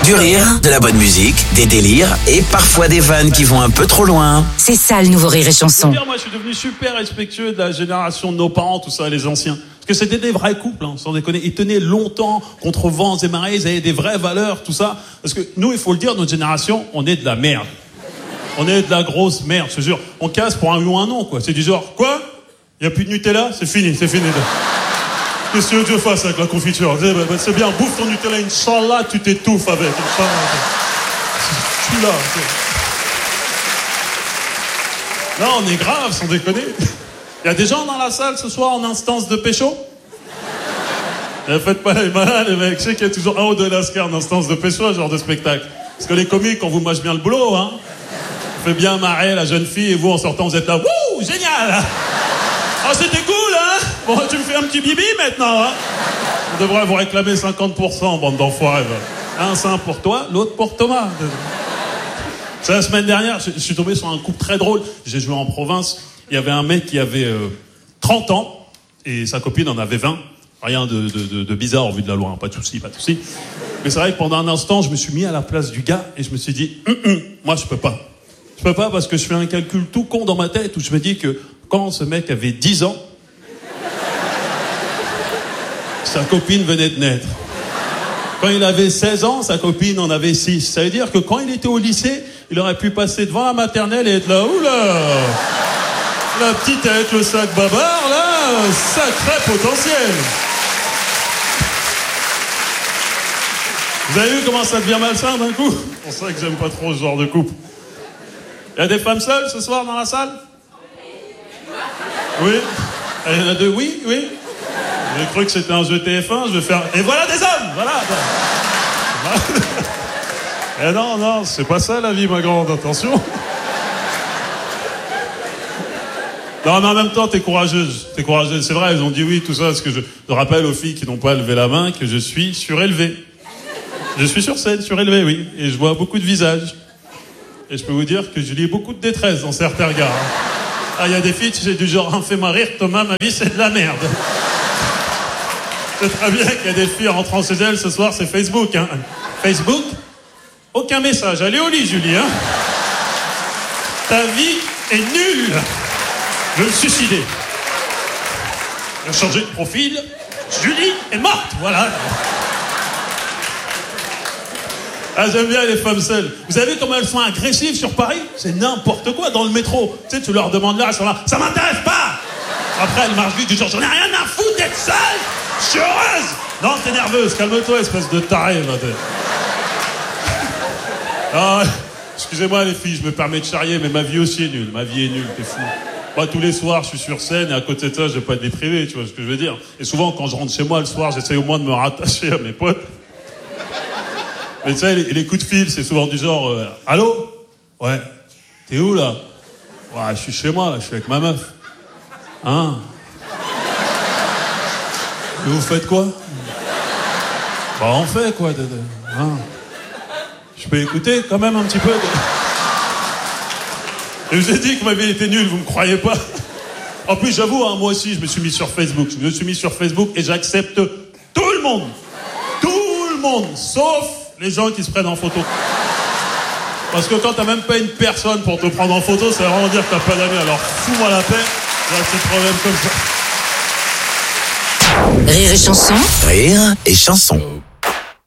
Du rire, de la bonne musique, des délires et parfois des vannes qui vont un peu trop loin. C'est ça le nouveau Rire et Chanson. Moi, je suis devenu super respectueux de la génération de nos parents, tout ça, les anciens. Parce que c'était des vrais couples, sans déconner. Ils tenaient longtemps contre vents et marées, ils avaient des vraies valeurs, tout ça. Parce que nous, il faut le dire, notre génération, on est de la merde. On est de la grosse merde, je te jure. On casse pour un oui ou un non, quoi. C'est du genre, quoi? Il n'y a plus de Nutella? C'est fini. Qu'est-ce que Dieu fasse avec la confiture? C'est bien, bouffe ton Nutella, Inch'Allah, tu t'étouffes avec. Je suis là. Non, on est grave, sans déconner. Il y a des gens dans la salle ce soir en instance de pécho? Faites pas les malins, les mecs. Je sais qu'il y a toujours un ou deux lascars en instance de pécho, ce genre de spectacle. Parce que les comiques, on vous mâche bien le boulot, hein. On fait bien marrer la jeune fille et vous, en sortant, vous êtes là. Wouh, génial! Oh, c'était cool, hein? Bon, tu me fais un petit bibi maintenant, hein? On devrait vous réclamer 50%, bande d'enfoirés. Un sein pour toi, l'autre pour Thomas. C'est la semaine dernière, je suis tombé sur un couple très drôle. J'ai joué en province. Il y avait un mec qui avait 30 ans et sa copine en avait 20. Rien de bizarre au vu de la loi, hein. Pas de souci. Mais c'est vrai que pendant un instant, je me suis mis à la place du gars et je me suis dit, moi, je peux pas. Je peux pas parce que je fais un calcul tout con dans ma tête où je me dis que quand ce mec avait 10 ans, sa copine venait de naître. Quand il avait 16 ans, sa copine en avait 6. Ça veut dire que quand il était au lycée, il aurait pu passer devant la maternelle et être là, oula, la petite avec le sac babar, là, sacré potentiel. Vous avez vu comment ça devient malsain d'un coup? C'est pour ça que j'aime pas trop ce genre de couple. Il y a des femmes seules ce soir dans la salle? Oui. Il y en a deux, oui. J'ai cru que c'était un jeu TF1, je vais faire... Et voilà des hommes, voilà. Et non, c'est pas ça la vie, ma grande, attention. Non, mais en même temps, t'es courageuse. C'est vrai, ils ont dit oui, tout ça, parce que je rappelle aux filles qui n'ont pas levé la main que je suis surélevé. Je suis sur scène, surélevé, oui. Et je vois beaucoup de visages. Et je peux vous dire que je lis beaucoup de détresse dans certains regards. Ah, il y a des filles, tu sais, du genre, fais-moi rire, Thomas, ma vie, c'est de la merde. C'est très bien qu'il y a des filles rentrant chez elles ce soir, c'est Facebook, hein. Facebook? Aucun message. Allez au lit, Julie, hein. Ta vie est nulle. Je vais me suicider. Je vais changer de profil. Julie est morte, voilà. Ah, j'aime bien les femmes seules. Vous avez vu comment elles sont agressives sur Paris? C'est n'importe quoi dans le métro. Tu sais, tu leur demandes là, elles sont là, ça m'intéresse pas. Après, elles marchent vite du genre, j'en ai rien à foutre d'être seule. Je suis heureuse. Non, t'es nerveuse, calme-toi, espèce de taré. Ah, excusez-moi les filles, je me permets de charrier, mais ma vie aussi est nulle. Ma vie est nulle, t'es fou. Moi, tous les soirs, je suis sur scène et à côté de ça, j'ai pas de vie privée, tu vois ce que je veux dire. Et souvent, quand je rentre chez moi le soir, j'essaie au moins de me rattacher à mes potes. Mais tu sais, les coups de fil, c'est souvent du genre, allô? Ouais. T'es où, là? Ouais, je suis chez moi, là, je suis avec ma meuf. Hein? Et vous faites quoi? Bah, on fait quoi, hein? Je peux écouter, quand même, un petit peu. Et je vous ai dit que ma vie était nulle, vous me croyez pas? En plus, j'avoue, hein, moi aussi, je me suis mis sur Facebook. Je me suis mis sur Facebook et j'accepte tout le monde. Tout le monde, sauf les gens qui se prennent en photo. Parce que quand t'as même pas une personne pour te prendre en photo, ça veut vraiment dire que t'as pas d'amis. Alors fous-moi la paix, j'ai assez de problèmes comme ça. Rire et Chanson. Rire et chanson.